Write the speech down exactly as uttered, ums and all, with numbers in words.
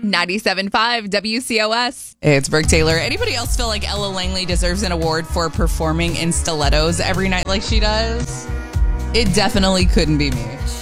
ninety-seven point five W C O S. It's Brooke Taylor. Anybody else feel like Ella Langley deserves an award for performing in stilettos every night like she does? It definitely couldn't be me.